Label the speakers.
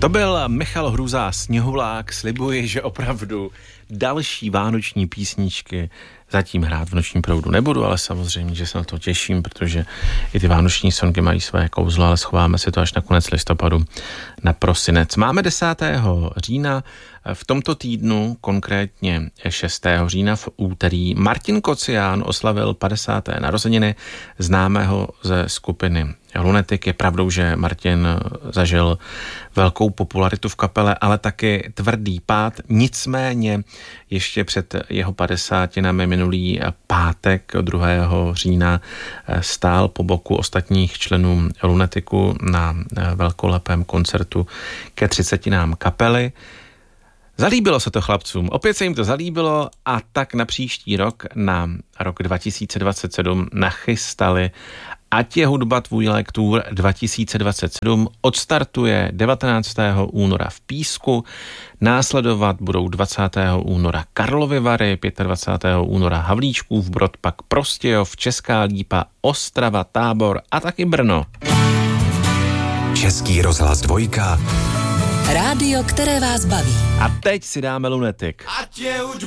Speaker 1: To byl Michal Hruza, Sněhulák. Slibuji, že opravdu další vánoční písničky zatím hrát v Nočním proudu nebudu, ale samozřejmě, že se na to těším, protože i ty vánoční songy mají své kouzlo, ale schováme si to až na konec listopadu na prosinec. Máme 10. října, v tomto týdnu, konkrétně 6. října v úterý, Martin Kocián oslavil 50. narozeniny známého ze skupiny Lunatic. Je pravdou, že Martin zažil velkou popularitu v kapele, ale taky tvrdý pád. Nicméně ještě před jeho 50. minulý pátek 2. října stál po boku ostatních členů Lunaticu na velkolepém koncertu ke 30 kapely. Zalíbilo se to chlapcům, opět se jim to zalíbilo a tak na příští rok, na rok 2027 nachystali Ať je hudba tvůj lék tour 2027, odstartuje 19. února v Písku, následovat budou 20. února Karlovy Vary, 25. února Havlíčkův Brod, pak Prostějov, Česká Lípa, Ostrava, Tábor a taky Brno.
Speaker 2: Český rozhlas 2.
Speaker 3: Rádio, které vás baví.
Speaker 1: A teď si dáme Lunatic.